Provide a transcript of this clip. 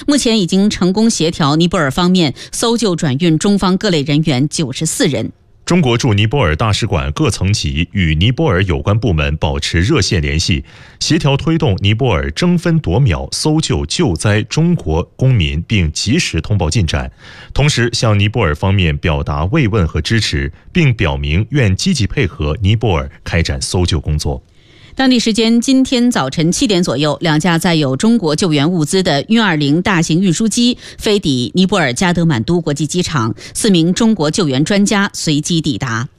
目前已经成功协调尼泊尔方面搜救转运中方各类人员94人。 中国驻尼泊尔大使馆各层级与尼泊尔有关部门保持热线联系，协调推动尼泊尔争分夺秒搜救救灾中国公民，并及时通报进展，同时向尼泊尔方面表达慰问和支持，并表明愿积极配合尼泊尔开展搜救工作。 当地时间今天早晨7点左右，2架载有中国救援物资的运20大型运输机飞抵尼泊尔加德满都国际机场，4名中国救援专家随机抵达。